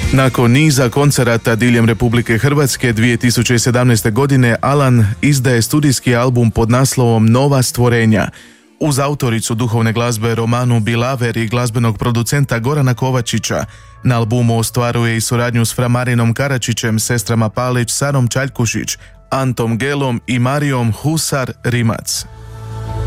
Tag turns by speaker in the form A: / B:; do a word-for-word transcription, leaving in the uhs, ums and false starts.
A: Nakon niza koncerata diljem Republike Hrvatske dvije tisuće sedamnaeste. godine Alan izdaje studijski album pod naslovom Nova stvorenja. Uz autoricu duhovne glazbe Romanu Bilaver i glazbenog producenta Gorana Kovačića, na albumu ostvaruje i suradnju s Framarinom Karačićem, sestrama Palić, Sarom Čaljkušić, Antom Gelom i Marijom Husar Rimac.